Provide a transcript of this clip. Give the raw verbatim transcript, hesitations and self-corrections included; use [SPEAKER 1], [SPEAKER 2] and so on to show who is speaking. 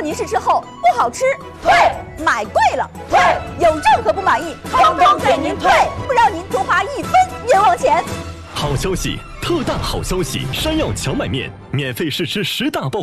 [SPEAKER 1] 您试吃后不好吃，
[SPEAKER 2] 退；
[SPEAKER 1] 买贵了，
[SPEAKER 2] 退；
[SPEAKER 1] 有任何不满意，
[SPEAKER 2] 通通给您退，
[SPEAKER 1] 不让您多花一分冤枉钱。
[SPEAKER 3] 好消息，特大好消息！山药荞麦面免费试吃十大爆